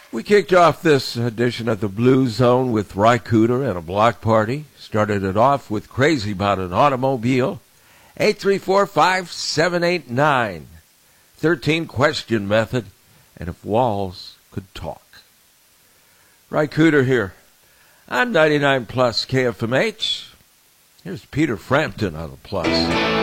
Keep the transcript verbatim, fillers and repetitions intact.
We kicked off this edition of the Blue Zone with Ry Cooder and a block party. Started it off with Crazy About an Automobile. eight three four, five seven eight nine. thirteen question method. And if walls could talk. Ry Cooder here on ninety-nine plus K F M H. Here's Peter Frampton on the plus.